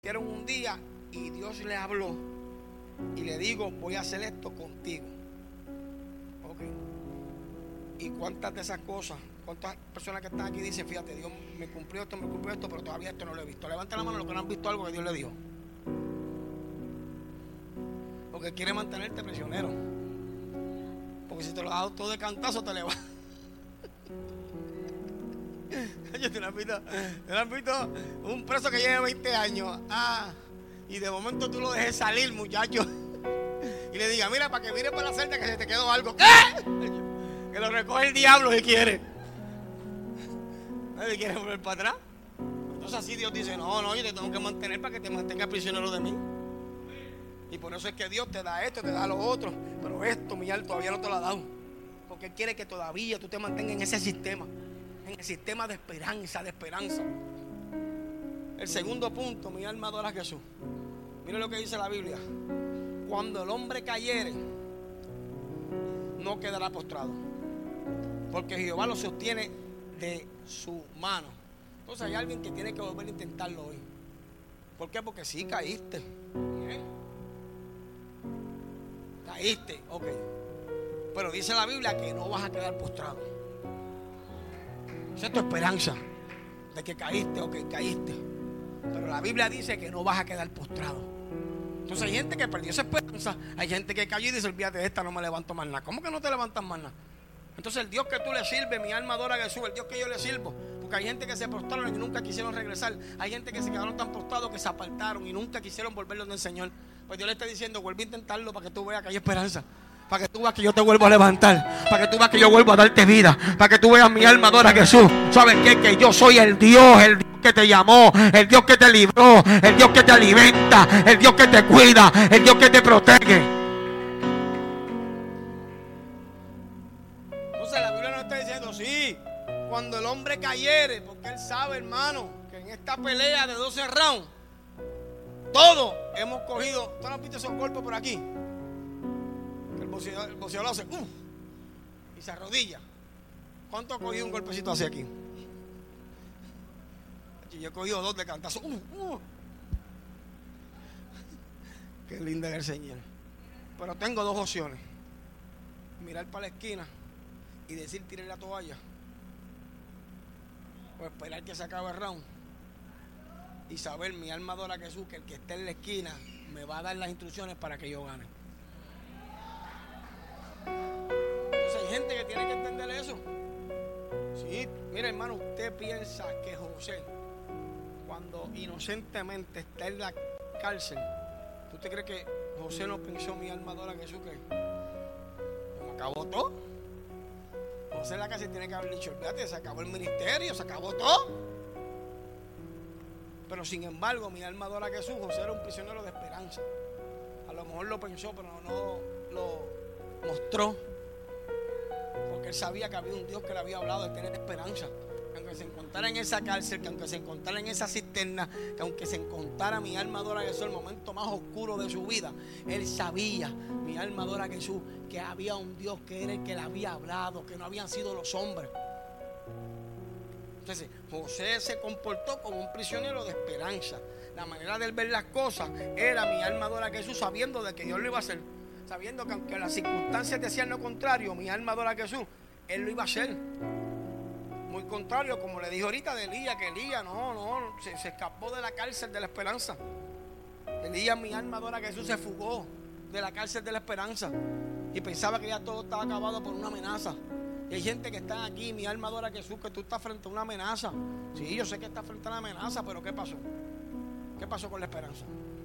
Dieron un día y Dios le habló y le digo, voy a hacer esto contigo. Ok. ¿Y cuántas de esas cosas, cuántas personas que están aquí dicen, fíjate, Dios me cumplió esto, pero todavía esto no lo he visto? Levanta la mano los que no han visto algo que Dios le dijo. Porque quiere mantenerte prisionero. Porque si te lo has dado todo de cantazo, te le va. ¿Te lo has visto? Un preso que lleva 20 años. Y de momento tú lo dejes salir, muchacho. Y le diga, mira, para que mire para la celda que se te quedó algo. ¿Qué? Que lo recoge el diablo si quiere. Nadie quiere volver para atrás. Entonces así Dios dice, no, yo te tengo que mantener para que te mantengas prisionero de mí. Y por eso es que Dios te da esto, te da lo otro. Pero esto, mi alma, todavía no te lo ha dado. Porque Él quiere que todavía tú te mantengas en ese sistema. En el sistema de esperanza, El segundo punto, mi alma adora a Jesús. Mire lo que dice la Biblia. Cuando el hombre cayere, no quedará postrado, porque Jehová lo sostiene de su mano. Entonces hay alguien que tiene que volver a intentarlo hoy. ¿Por qué? Porque sí caíste. ¿Bien? Caíste, ok. Pero dice la Biblia que no vas a quedar postrado. Esa es tu esperanza de que caíste, ok, caíste. Pero la Biblia dice que no vas a quedar postrado. Entonces hay gente que perdió esa esperanza. Hay gente que cayó y dice, olvídate de esta, no me levanto más nada. ¿Cómo que no te levantas más nada? Entonces el Dios que tú le sirves, mi alma adora a Jesús, el Dios que yo le sirvo. Porque hay gente que se postraron y nunca quisieron regresar. Hay gente que se quedaron tan postrados que se apartaron y nunca quisieron volver donde el Señor. Pues Dios le está diciendo, vuelve a intentarlo para que tú veas que hay esperanza. Para que tú veas que yo te vuelvo a levantar. Para que tú veas que yo vuelvo a darte vida. Para que tú veas, mi alma adora a Jesús. ¿Sabes qué? Que yo soy el Dios que te llamó, el Dios que te libró, el Dios que te alimenta, el Dios que te cuida, el Dios que te protege. Entonces la Biblia nos está diciendo, sí, cuando el hombre cayere, porque él sabe, hermano, que en esta pelea de 12 rounds, todos hemos cogido. ¿Tú no has visto esos golpes por aquí? Que el boxeador hace y se arrodilla. ¿Cuánto ha cogido un golpecito así aquí? Yo he cogido 2 de cantazo. Qué linda es el Señor. Pero tengo 2 opciones: mirar para la esquina y decir tire la toalla, o esperar que se acabe el round y saber, mi alma adora a Jesús, que el que esté en la esquina me va a dar las instrucciones para que yo gane. Entonces hay gente que tiene que entender eso. Sí, mira, hermano, usted piensa que José, cuando inocentemente está en la cárcel, ¿usted cree que José no pensó, mi alma adora a Jesús, que me acabó todo? José en la cárcel tiene que haber dicho, fíjate, se acabó el ministerio, se acabó todo. Pero sin embargo, mi alma adora a Jesús, José era un prisionero de esperanza. A lo mejor lo pensó, pero no lo mostró, porque él sabía que había un Dios que le había hablado de tener esperanza. Que aunque se encontrara en esa cárcel, que aunque se encontrara en esa cisterna, que aunque se encontrara, mi alma adora a Jesús, el momento más oscuro de su vida, él sabía, mi alma adora a Jesús, que había un Dios que era el que le había hablado, que no habían sido los hombres. Entonces José se comportó como un prisionero de esperanza. La manera de él ver las cosas era, mi alma adora a Jesús, sabiendo de que Dios lo iba a hacer, sabiendo que aunque las circunstancias decían lo contrario, mi alma adora a Jesús, él lo iba a hacer. Muy contrario, como le dije ahorita de Elías, que Elías se escapó de la cárcel de la esperanza. Elías, mi alma adora a Jesús, se fugó de la cárcel de la esperanza y pensaba que ya todo estaba acabado por una amenaza. Y hay gente que está aquí, mi alma adora a Jesús, que tú estás frente a una amenaza. Sí, yo sé que estás frente a una amenaza, pero ¿qué pasó? ¿Qué pasó con la esperanza?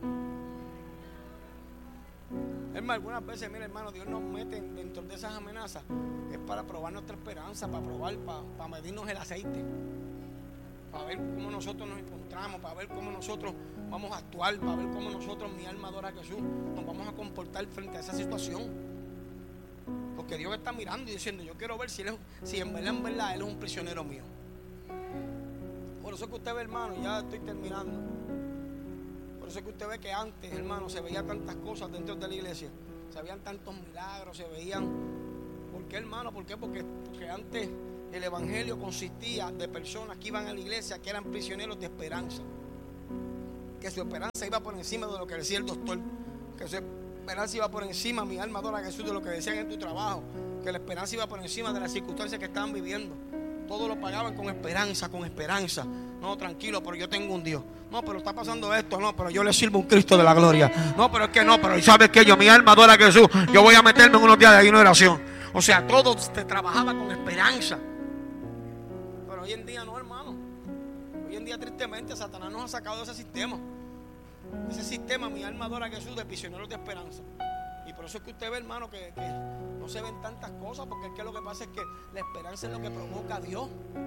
Algunas veces, mira, hermano, Dios nos mete dentro de esas amenazas. Es para probar nuestra esperanza, para medirnos el aceite, para ver cómo nosotros nos encontramos, para ver cómo nosotros vamos a actuar, para ver cómo nosotros, mi alma adora a Jesús, nos vamos a comportar frente a esa situación. Porque Dios está mirando y diciendo, yo quiero ver si en verdad Él es un prisionero mío. Por eso que usted ve, hermano, ya estoy terminando. Por eso es que usted ve que antes, hermano, se veían tantas cosas dentro de la iglesia. Se veían tantos milagros, se veían. ¿Por qué, hermano? ¿Por qué? Porque antes el evangelio consistía de personas que iban a la iglesia, que eran prisioneros de esperanza. que su esperanza iba por encima de lo que decía el doctor, que su esperanza iba por encima, mi alma adora a Jesús, de lo que decían en tu trabajo, que la esperanza iba por encima de las circunstancias que estaban viviendo. Todo lo pagaban con esperanza, con esperanza. No, tranquilo, pero yo tengo un Dios. No, pero está pasando esto. No, pero yo le sirvo a un Cristo de la gloria. No, pero es que no, pero ¿sabes qué? Yo, mi alma adora a Jesús. Yo voy a meterme en unos días de ayuno y oración. O sea, todo te trabajaba con esperanza. Pero hoy en día no, hermano. Hoy en día, tristemente, Satanás nos ha sacado de ese sistema. Ese sistema, mi alma adora a Jesús, de prisioneros de esperanza. Y por eso es que usted ve, hermano, que no se ven tantas cosas, porque es que lo que pasa es que la esperanza es lo que provoca a Dios.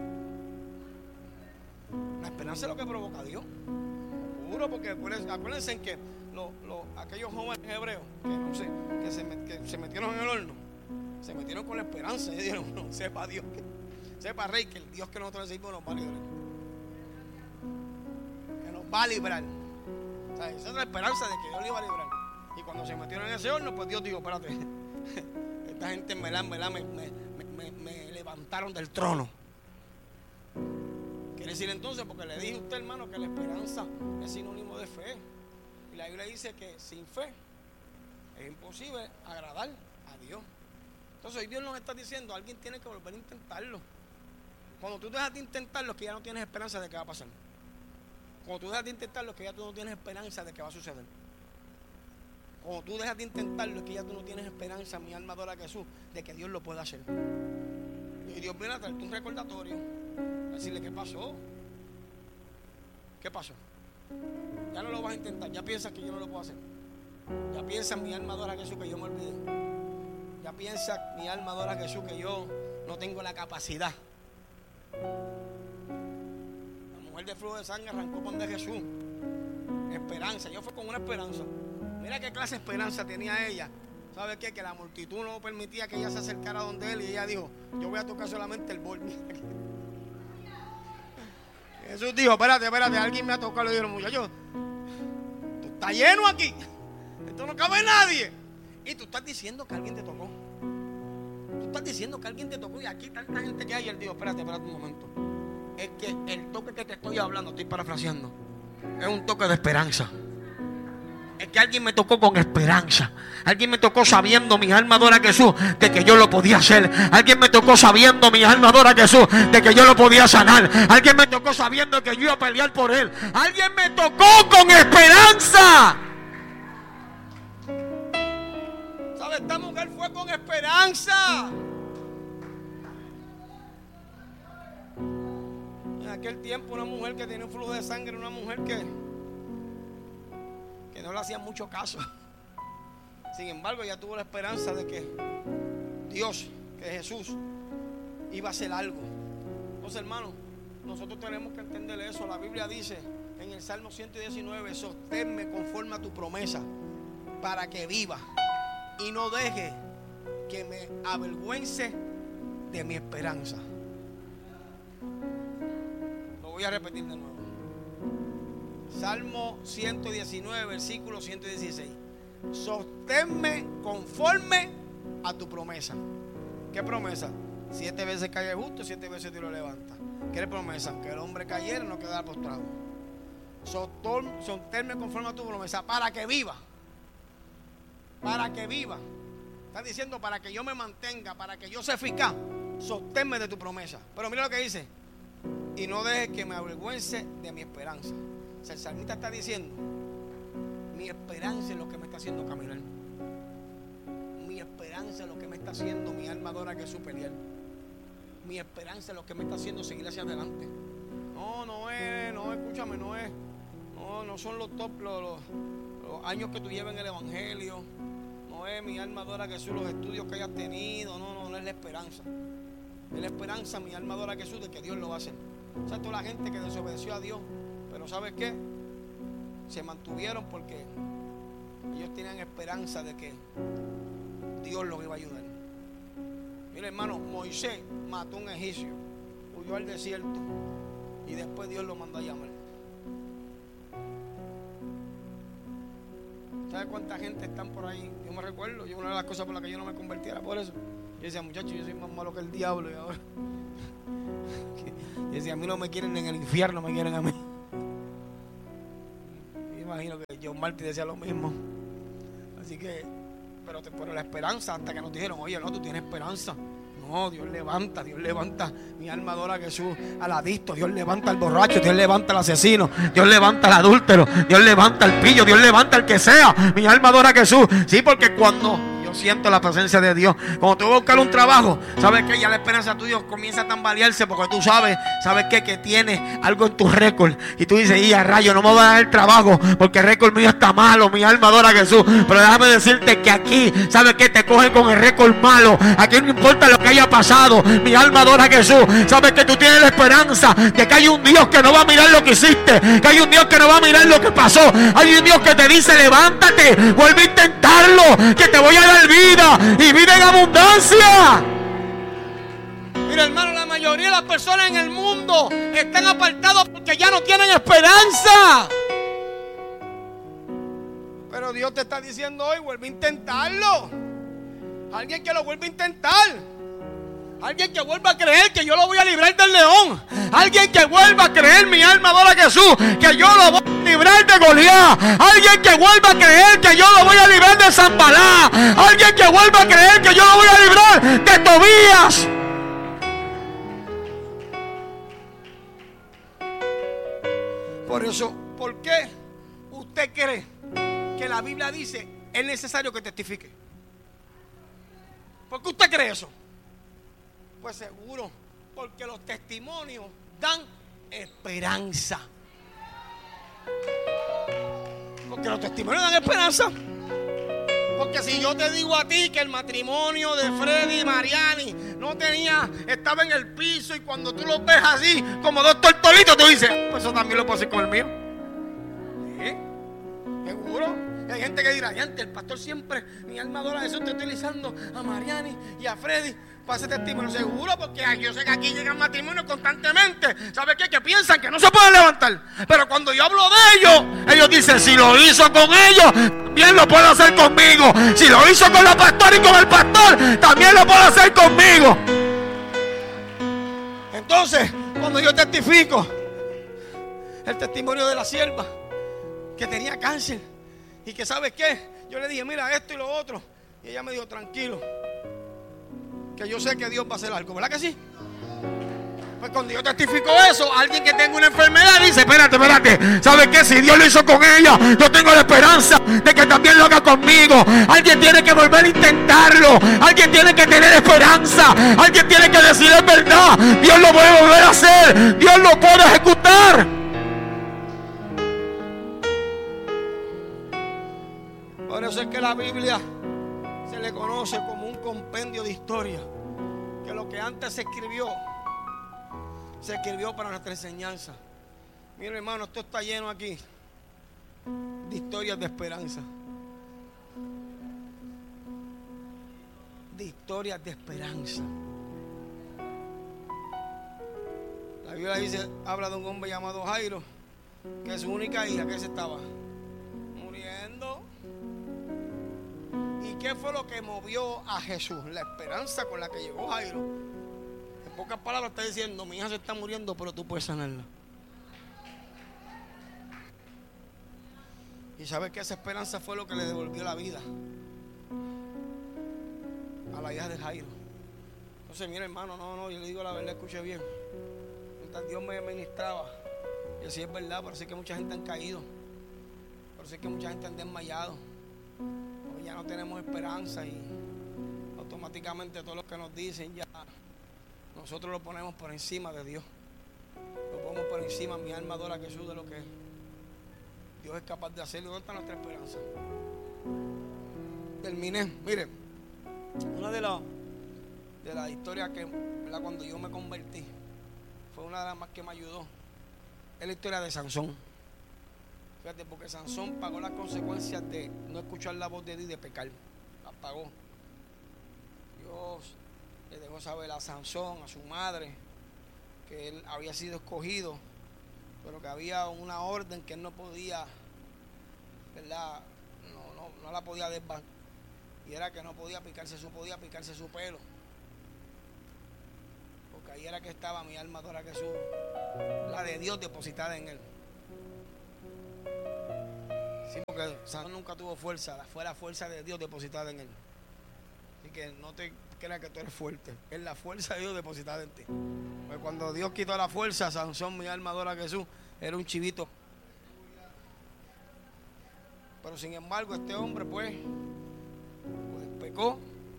La esperanza es lo que provoca a Dios. Seguro, porque acuérdense en que aquellos jóvenes hebreos que se metieron en el horno, se metieron con la esperanza y dijeron, no, sepa Dios, sepa Rey, que el Dios que nosotros decimos nos va a librar. Que nos va a librar. O sea, esa es la esperanza de que Dios le iba a librar. Y cuando se metieron en ese horno, pues Dios dijo, espérate, esta gente en verdad me levantaron del trono. Quiere decir entonces, porque le dije a usted, hermano, que la esperanza es sinónimo de fe. Y la Biblia dice que sin fe es imposible agradar a Dios. Entonces hoy Dios nos está diciendo, alguien tiene que volver a intentarlo. Cuando tú dejas de intentarlo, es que ya no tienes esperanza de que va a pasar. Cuando tú dejas de intentarlo, es que ya tú no tienes esperanza de que va a suceder. Cuando tú dejas de intentarlo, es que ya tú no tienes esperanza, mi alma adora a Jesús, de que Dios lo pueda hacer. Y Dios viene a traerte un recordatorio, a decirle, ¿qué pasó? ¿Qué pasó? Ya no lo vas a intentar, ya piensas que yo no lo puedo hacer. Ya piensas, mi alma adora a Jesús, que yo me olvidé. Ya piensas, mi alma adora a Jesús, que yo no tengo la capacidad. La mujer de flujo de sangre arrancó con de Jesús. Esperanza, yo fui con una esperanza. Mira qué clase de esperanza tenía ella. ¿Sabe qué? Que la multitud no permitía que ella se acercara donde él. Y ella dijo, yo voy a tocar solamente el borde. Jesús dijo, espérate, alguien me ha tocado. Le dijeron, muchachos, tú estás lleno aquí. Esto no cabe nadie. Y tú estás diciendo que alguien te tocó. Tú estás diciendo que alguien te tocó. Y aquí tanta gente que hay. Y él dijo, espérate un momento. Es que el toque que te estoy hablando, estoy parafraseando, es un toque de esperanza. Es que alguien me tocó con esperanza. Alguien me tocó sabiendo, mi alma adora a Jesús, de que yo lo podía hacer. Alguien me tocó sabiendo, mi alma adora a Jesús, de que yo lo podía sanar. Alguien me tocó sabiendo que yo iba a pelear por él. Alguien me tocó con esperanza. ¿Sabe? Esta mujer fue con esperanza. En aquel tiempo, una mujer que tenía un flujo de sangre, una mujer que no le hacía mucho caso. Sin embargo, ella tuvo la esperanza de que Dios, que Jesús, iba a hacer algo. Entonces, hermanos, nosotros tenemos que entender eso. La Biblia dice en el Salmo 119, sosténme conforme a tu promesa, para que viva y no deje que me avergüence de mi esperanza. Lo voy a repetir de nuevo. Salmo 119, versículo 116. Sosténme conforme a tu promesa. ¿Qué promesa? 7 veces cae el justo, 7 veces Dios lo levanta. ¿Qué promesa? Que el hombre cayera y no quedara postrado. Sosténme conforme a tu promesa, para que viva. Para que viva. Está diciendo para que yo me mantenga, para que yo sea eficaz. Sosténme de tu promesa. Pero mira lo que dice. Y no dejes que me avergüence de mi esperanza. O sea, el salmista está diciendo, mi esperanza es lo que me está haciendo caminar. Mi esperanza es lo que me está haciendo mi alma adora a Jesús pelear. Mi esperanza es lo que me está haciendo seguir hacia adelante. Escúchame, no son los años que tú llevas en el evangelio. No es mi alma adora a Jesús, los estudios que hayas tenido. No es la esperanza. Es la esperanza, mi alma adora a Jesús, de que Dios lo va a hacer. O sea, toda la gente que desobedeció a Dios, pero ¿sabes qué? Se mantuvieron porque ellos tenían esperanza de que Dios los iba a ayudar. Mira, hermano, Moisés mató a un egipcio, huyó al desierto y después Dios lo mandó a llamar. ¿Sabes cuánta gente están por ahí? Yo me recuerdo, una de las cosas por las que yo no me convertí era por eso. Yo decía, muchachos, yo soy más malo que el diablo. Y ahora yo decía, a mí no me quieren en el infierno, me quieren a mí. años que John Marty decía lo mismo. Así que, pero la esperanza, hasta que nos dijeron, oye, no, tú tienes esperanza. No, Dios levanta mi alma adora a Jesús, al adicto, Dios levanta al borracho, Dios levanta al asesino, Dios levanta al adúltero, Dios levanta al pillo, Dios levanta al que sea, mi alma adora a Jesús. Sí, porque cuando yo siento la presencia de Dios, cuando tú vas a buscar un trabajo, sabes que ya la esperanza tuya comienza a tambalearse, porque tú sabes qué, que tienes algo en tu récord, y tú dices, y a rayo, no me va a dar el trabajo, porque el récord mío está malo, mi alma adora a Jesús. Pero déjame decirte que aquí, sabes que te cogen con el récord malo, aquí no importa lo que haya pasado, mi alma adora a Jesús. Sabes que tú tienes la esperanza de que hay un Dios que no va a mirar lo que hiciste, que hay un Dios que no va a mirar lo que pasó, hay un Dios que te dice, levántate, vuelve a intentarlo, que te voy a dar vida y vida en abundancia. Mira, hermano, la mayoría de las personas en el mundo están apartados porque ya no tienen esperanza. Pero Dios te está diciendo hoy, vuelve a intentarlo. Alguien que lo vuelva a intentar. Alguien que vuelva a creer que yo lo voy a librar del león. Alguien que vuelva a creer, mi alma adora a Jesús, que yo lo voy a librar de Goliat. Alguien que vuelva a creer que yo lo voy a librar de Zambalá. Alguien que vuelva a creer que yo lo voy a librar de Tobías. Por eso, ¿por qué usted cree que la Biblia dice es necesario que testifique? ¿Por qué usted cree eso? Pues seguro, porque los testimonios dan esperanza. Porque los testimonios dan esperanza. Porque si yo te digo a ti que el matrimonio de Freddy y Mariani estaba en el piso, y cuando tú los ves así, como dos tortolitos, tú dices, pues eso también lo puedo hacer con el mío. ¿Sí? ¿Seguro? Y hay gente que dirá, el pastor siempre, mi alma adora a Jesús, está utilizando a Mariani y a Freddy para ese testimonio. Seguro, porque yo sé que aquí llegan matrimonios constantemente. ¿Sabe qué? Que piensan que no se pueden levantar. Pero cuando yo hablo de ellos dicen, si lo hizo con ellos, también lo puede hacer conmigo. Si lo hizo con la pastora y con el pastor, también lo puede hacer conmigo. Entonces, cuando yo testifico el testimonio de la sierva que tenía cáncer, y que ¿sabes qué? Yo le dije, mira esto y lo otro, y ella me dijo, tranquilo, que yo sé que Dios va a hacer algo, ¿verdad que sí? Pues cuando yo testifico eso, alguien que tenga una enfermedad dice, espérate, ¿sabes qué? Si Dios lo hizo con ella, yo tengo la esperanza de que también lo haga conmigo. Alguien tiene que volver a intentarlo, alguien tiene que tener esperanza, alguien tiene que decir, es verdad, Dios lo puede volver a hacer, Dios lo puede ejecutar. Por eso es que la Biblia se le conoce como un compendio de historia, que lo que antes se escribió para nuestra enseñanza. Mira, hermano, esto está lleno aquí de historias de esperanza, de historias de esperanza. La Biblia habla de un hombre llamado Jairo, que su única hija, que se estaba muriendo. ¿Y qué fue lo que movió a Jesús? La esperanza con la que llegó Jairo. En pocas palabras está diciendo, mi hija se está muriendo, pero tú puedes sanarla. Y sabes que esa esperanza fue lo que le devolvió la vida a la hija de Jairo. Entonces, mira, hermano, no, yo le digo la verdad, escuche bien. Mientras Dios me ministraba, y así es verdad, por eso es que mucha gente han caído, por eso es que mucha gente han desmayado. Ya no tenemos esperanza, y automáticamente todo lo que nos dicen ya nosotros lo ponemos por encima de Dios. Lo ponemos por encima, mi alma adora a Jesús, de lo que Dios es capaz de hacer. ¿Dónde está nuestra esperanza? Terminé. Mire, una de las historias que, ¿verdad?, cuando yo me convertí, fue una de las más que me ayudó. Es la historia de Sansón. Fíjate, porque Sansón pagó las consecuencias de no escuchar la voz de Dios y de pecar. Las pagó. Dios le dejó saber a Sansón, a su madre, que él había sido escogido, pero que había una orden que él no podía, ¿verdad? No la podía desbancar. Y era que no podía picarse su pelo. Porque ahí era que estaba mi alma adora a Jesús, la de Dios depositada en él. Sí, porque Sansón nunca tuvo fuerza, fue la fuerza de Dios depositada en él. Así que no te creas que tú eres fuerte, es la fuerza de Dios depositada en ti. Pues cuando Dios quitó la fuerza, Sansón, mi alma adora a Jesús, era un chivito. Pero sin embargo, este hombre pues pecó.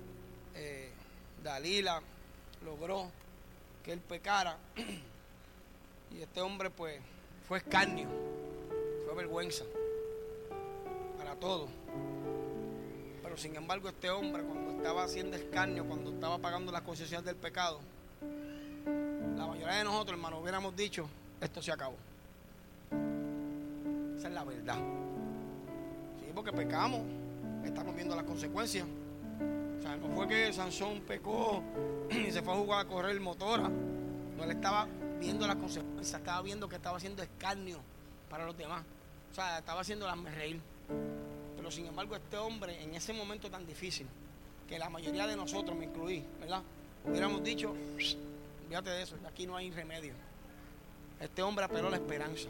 Dalila logró que él pecara. Y este hombre pues fue escarnio, fue vergüenza para todos. Pero sin embargo, este hombre, cuando estaba haciendo escarnio, cuando estaba pagando las consecuencias del pecado, la mayoría de nosotros, hermanos, hubiéramos dicho: esto se acabó. Esa es la verdad. Sí, porque pecamos, estamos viendo las consecuencias. O sea, no fue que Sansón pecó y se fue a jugar a correr motora. No, él estaba viendo las consecuencias, estaba viendo que estaba haciendo escarnio para los demás. O sea, estaba haciéndolas reír. Pero sin embargo, este hombre, en ese momento tan difícil, que la mayoría de nosotros, me incluí, ¿verdad?, hubiéramos dicho: fíjate de eso, aquí no hay remedio. Este hombre apeló a la esperanza.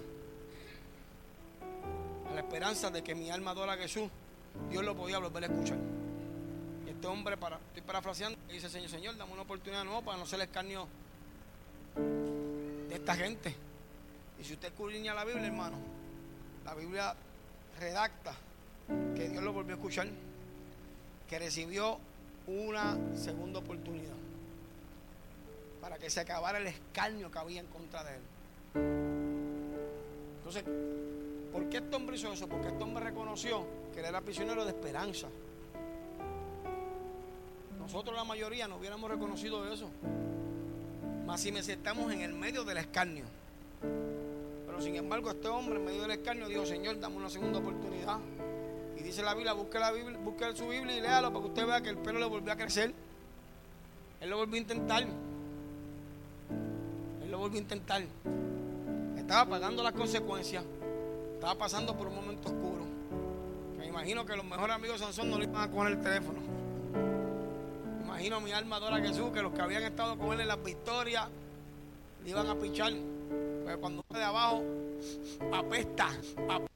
A la esperanza de que mi alma adora a Jesús, Dios lo podía volver a escuchar. Y este hombre, estoy parafraseando, dice: Señor, dame una oportunidad nueva para no ser el escarnio de esta gente. Y si usted escudriña la Biblia, hermano, la Biblia redacta que Dios lo volvió a escuchar, que recibió una segunda oportunidad para que se acabara el escarnio que había en contra de él. Entonces, ¿por qué este hombre hizo eso? Porque este hombre reconoció que él era prisionero de esperanza. Nosotros, la mayoría, no hubiéramos reconocido eso, más si estamos en el medio del escarnio. Pero sin embargo, este hombre en medio del escarnio dijo: Señor, dame una segunda oportunidad. Y dice la Biblia, busque su Biblia y léalo para que usted vea que el pelo le volvió a crecer. Él lo volvió a intentar. Estaba pagando las consecuencias. Estaba pasando por un momento oscuro. Me imagino que los mejores amigos de Sansón no le iban a coger el teléfono. Me imagino, mi alma adora a Jesús, que los que habían estado con él en las victorias le iban a pichar. Porque cuando uno de abajo apesta.